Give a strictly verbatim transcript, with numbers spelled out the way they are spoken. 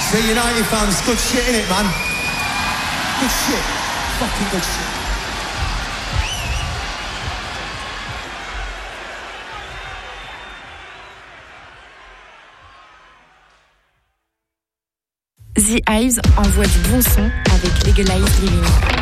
See, United fans, good shit, innit, man? Good shit. Fucking good shit. The Hives envoie du bon son avec Legalized Living.